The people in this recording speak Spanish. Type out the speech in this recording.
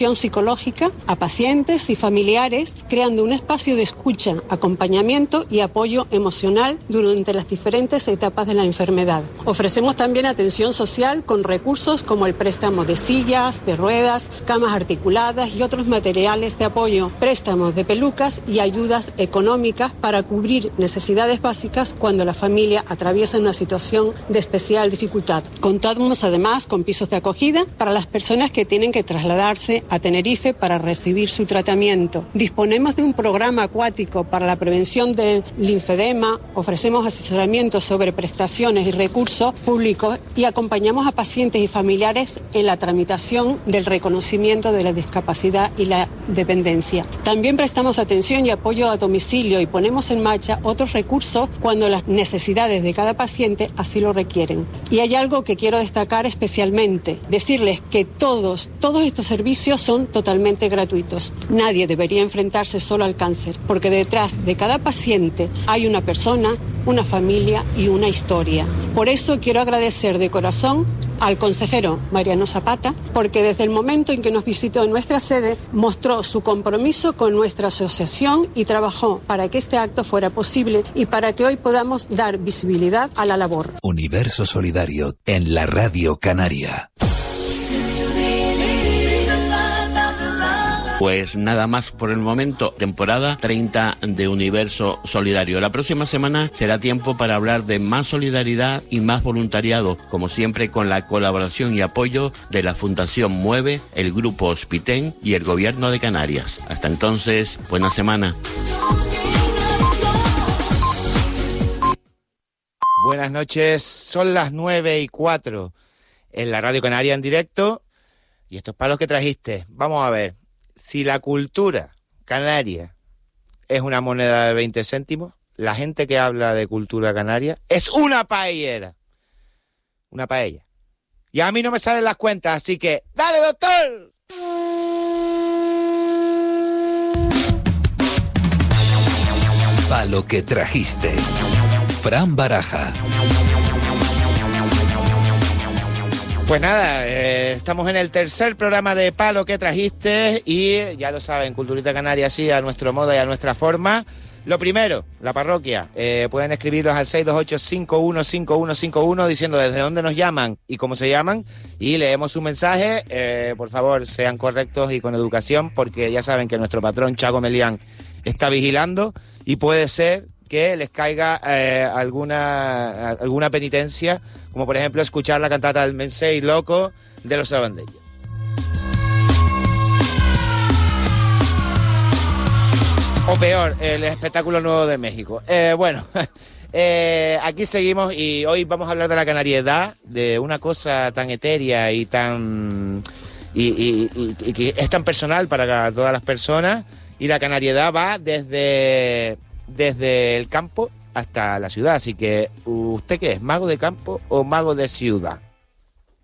psicológica a pacientes y familiares, creando un espacio de escucha, acompañamiento y apoyo emocional durante las diferentes etapas de la enfermedad. Ofrecemos también atención social con recursos como el préstamo de sillas, de ruedas, camas articuladas y otros materiales de apoyo, préstamos de pelucas y ayudas económicas para cubrir necesidades básicas cuando la familia atraviesa una situación de especial dificultad. Contamos además con pisos de acogida para las personas que tienen que trasladarse a Tenerife para recibir su tratamiento. Disponemos de un programa acuático para la prevención del linfedema, ofrecemos asesoramiento sobre prestaciones y recursos públicos y acompañamos a pacientes y familiares en la tramitación del reconocimiento de la discapacidad y la dependencia. También prestamos atención y apoyo a domicilio y ponemos en marcha otros recursos cuando las necesidades de cada paciente así lo requieren. Y hay algo que quiero destacar especialmente, decirles que todos estos servicios son totalmente gratuitos. Nadie debería enfrentarse solo al cáncer, porque detrás de cada paciente hay una persona, una familia y una historia. Por eso quiero agradecer de corazón al consejero Mariano Zapata, porque desde el momento en que nos visitó en nuestra sede, mostró su compromiso con nuestra asociación y trabajó para que este acto fuera posible y para que hoy podamos dar visibilidad a la labor. Universo Solidario en la Radio Canaria. Pues nada más por el momento, temporada 30 de Universo Solidario. La próxima semana será tiempo para hablar de más solidaridad y más voluntariado, como siempre con la colaboración y apoyo de la Fundación Mueve, el Grupo Hospitén y el Gobierno de Canarias. Hasta entonces, buena semana. Buenas noches, son las 9:04 en la Radio Canaria en directo y estos palos que trajiste. Vamos a ver. Si la cultura canaria es una moneda de 20 céntimos, la gente que habla de cultura canaria es una paellera. Una paella. Y a mí no me salen las cuentas, así que ¡dale, doctor! Palo que trajiste. Fran Baraja. Pues nada, estamos en el tercer programa de Palo que trajiste y ya lo saben, Culturita Canaria sí, a nuestro modo y a nuestra forma. Lo primero, la parroquia, pueden escribirlos al 628-515151 diciendo desde dónde nos llaman y cómo se llaman y leemos su mensaje. Por favor, sean correctos y con educación porque ya saben que nuestro patrón Chago Melián está vigilando y puede ser que les caiga alguna penitencia, como por ejemplo escuchar la cantata del Mensei Loco de los Sabandellos. O peor, el espectáculo nuevo de México. Bueno, aquí seguimos y hoy vamos a hablar de la canariedad, de una cosa tan etérea y tan y que es tan personal para todas las personas. Y la canariedad va desde el campo hasta la ciudad. Así que, ¿usted qué es? ¿Mago de campo o mago de ciudad?